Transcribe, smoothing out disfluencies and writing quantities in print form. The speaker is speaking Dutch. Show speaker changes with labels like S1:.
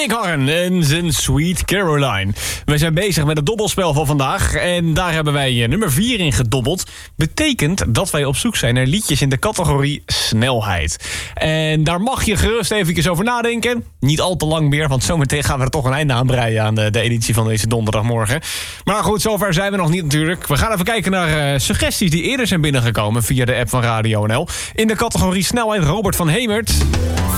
S1: Nick Harren en zijn Sweet Caroline. We zijn bezig met het dobbelspel van vandaag. En daar hebben wij nummer 4 in gedobbeld. Betekent dat wij op zoek zijn naar liedjes in de categorie snelheid. En daar mag je gerust even over nadenken. Niet al te lang meer, want zometeen gaan we er toch een einde aan breien aan de editie van deze donderdagmorgen. Maar goed, zover zijn we nog niet natuurlijk. We gaan even kijken naar suggesties die eerder zijn binnengekomen via de app van Radio NL. In de categorie snelheid Robert van Hemert.